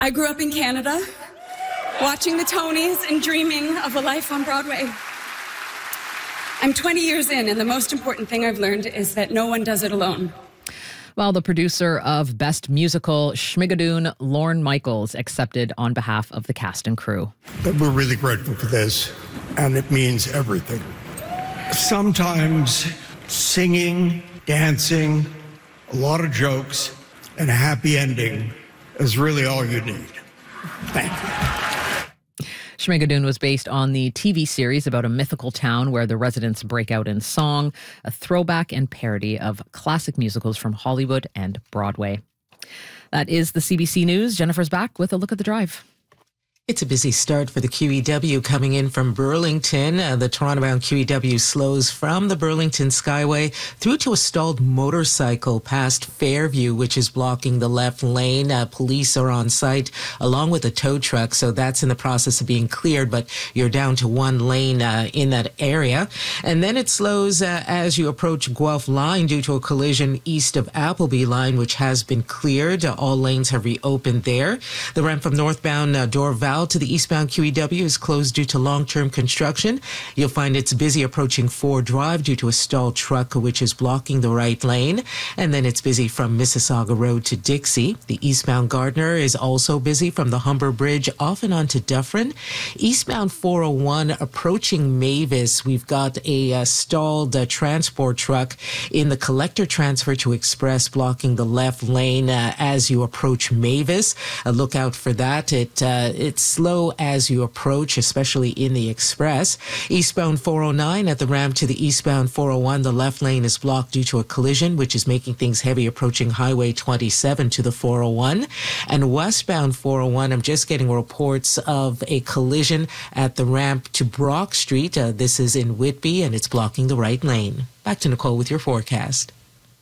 I grew up in Canada, watching the Tonys and dreaming of a life on Broadway. I'm 20 years in, and the most important thing I've learned is that no one does it alone. Well, the producer of Best Musical, Schmigadoon, Lorne Michaels, accepted on behalf of the cast and crew. But we're really grateful for this, and it means everything. Sometimes singing, dancing, a lot of jokes, and a happy ending is really all you need. Thank you. Schmigadoon was based on the TV series about a mythical town where the residents break out in song, a throwback and parody of classic musicals from Hollywood and Broadway. That is the CBC News. Jennifer's back with a look at the drive. It's a busy start for the QEW coming in from Burlington. The Toronto-bound QEW slows from the Burlington Skyway through to a stalled motorcycle past Fairview, which is blocking the left lane. Police are on site along with a tow truck, so that's in the process of being cleared, but you're down to one lane in that area. And then it slows as you approach Guelph Line due to a collision east of Appleby Line, which has been cleared. All lanes have reopened there. The ramp from northbound Dorval to the eastbound QEW is closed due to long-term construction. You'll find it's busy approaching Ford Drive due to a stalled truck which is blocking the right lane. And then it's busy from Mississauga Road to Dixie. The eastbound Gardner is also busy from the Humber Bridge off and onto Dufferin. Eastbound 401 approaching Mavis, we've got a stalled transport truck in the collector transfer to Express blocking the left lane as you approach Mavis. Look out for that. It's slow as you approach, especially in the Express. Eastbound 409 at the ramp to the eastbound 401, the left lane is blocked due to a collision, which is making things heavy approaching Highway 27 to the 401. And westbound 401, I'm just getting reports of a collision at the ramp to Brock Street. This is in Whitby, and it's blocking the right lane. Back to Nicole with your forecast.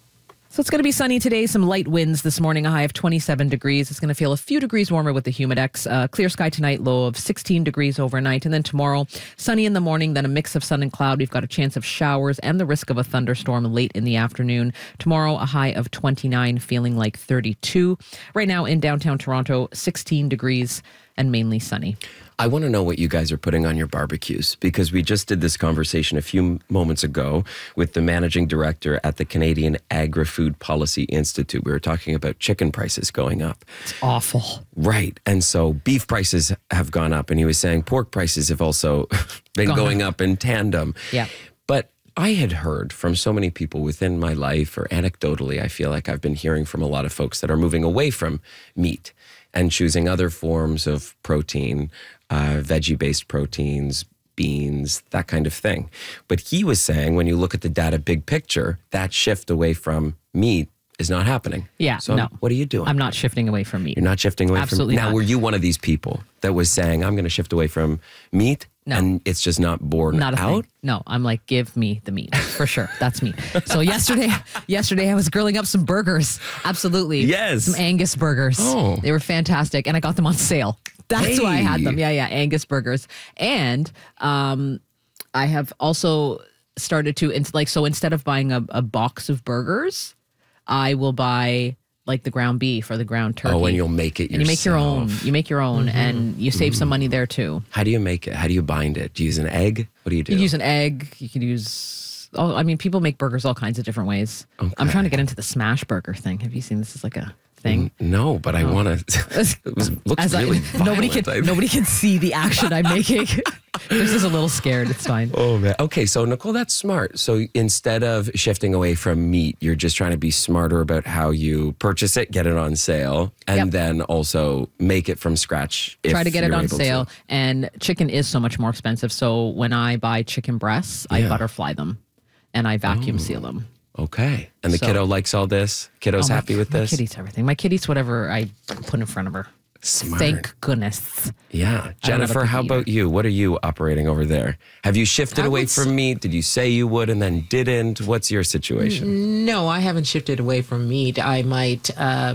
So it's going to be sunny today, some light winds this morning, a high of 27 degrees. It's going to feel a few degrees warmer with the Humidex. Clear sky tonight, low of 16 degrees overnight. And then tomorrow, sunny in the morning, then a mix of sun and cloud. We've got a chance of showers and the risk of a thunderstorm late in the afternoon. Tomorrow, a high of 29, feeling like 32. Right now in downtown Toronto, 16 degrees and mainly sunny. I want to know what you guys are putting on your barbecues, because we just did this conversation a few moments ago with the managing director at the Canadian Agri-Food Policy Institute. We were talking about chicken prices going up. It's awful. Right. And so beef prices have gone up, and he was saying pork prices have also been going up in tandem. Yeah. But I had heard from so many people within my life, or anecdotally, I feel like I've been hearing from a lot of folks that are moving away from meat and choosing other forms of protein, veggie-based proteins, beans, that kind of thing. But he was saying, when you look at the data big picture, that shift away from meat is not happening. Yeah, so no. What are you doing? I'm not shifting away from meat. You're not shifting away Absolutely from meat? Now, were you one of these people that was saying, I'm going to shift away from meat? No. And it's just not borne Not a out? thing. No, I'm like, give me the meat for sure. That's me. So yesterday I was grilling up some burgers. Absolutely. Yes. Some Angus burgers. Oh. They were fantastic. And I got them on sale. That's why I had them. Yeah. Angus burgers. And I have also started to, so instead of buying a box of burgers, I will buy like the ground beef or the ground turkey. Oh, and you'll make it yourself. And you make your own. You make your own, and you save some money there too. How do you make it? How do you bind it? Do you use an egg? What do you do? You can use an egg. You can use... Oh, I mean, people make burgers all kinds of different ways. Okay. I'm trying to get into the smash burger thing. Have you seen this? Is like a thing? No, but I want to. It looks really violent. Nobody can see the action I'm making. This is a little scared. It's fine. Oh, man. Okay, so Nicole, that's smart. So instead of shifting away from meat, you're just trying to be smarter about how you purchase it, get it on sale, and then also make it from scratch. Try to get it on sale. And chicken is so much more expensive. So when I buy chicken breasts, I butterfly them and I vacuum seal them. Okay. And the kiddo likes all this? Kiddo's happy with this? My kid eats everything. My kid eats whatever I put in front of her. Smart. Thank goodness. Yeah. Jennifer, how about you? What are you operating over there? Have you shifted away from meat? Did you say you would and then didn't? What's your situation? No, I haven't shifted away from meat. I might,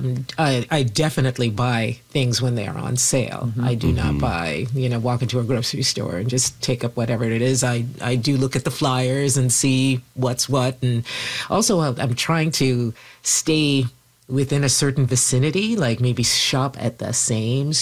I definitely buy things when they're on sale. I do not buy, walk into a grocery store and just take up whatever it is. I do look at the flyers and see what's what. And also I'm trying to stay within a certain vicinity, like maybe shop at the same